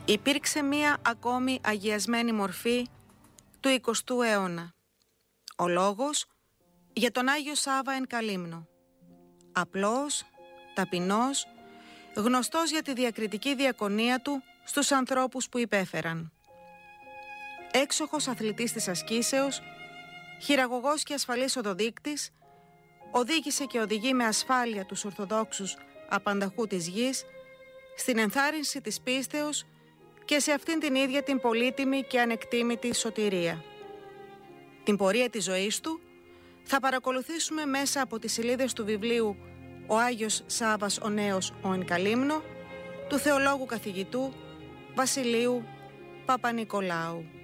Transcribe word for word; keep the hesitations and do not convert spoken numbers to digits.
Υπήρξε μία ακόμη αγιασμένη μορφή του εικοστού αιώνα. Ο λόγος για τον Άγιο Σάββα εν Καλύμνο. Απλός, ταπεινός, γνωστός για τη διακριτική διακονία του στους ανθρώπους που υπέφεραν. Έξοχος αθλητής της ασκήσεως, χειραγωγός και ασφαλής οδοδείκτης, οδήγησε και οδηγεί με ασφάλεια τους Ορθοδόξους απανταχού της γης στην ενθάρρυνση της πίστεως και σε αυτήν την ίδια την πολύτιμη και ανεκτήμητη σωτηρία. Την πορεία της ζωής του θα παρακολουθήσουμε μέσα από τις σελίδες του βιβλίου «Ο Άγιος Σάββας ο Νέος ο εν Καλύμνο» του θεολόγου καθηγητού Βασιλείου Παπα-Νικολάου.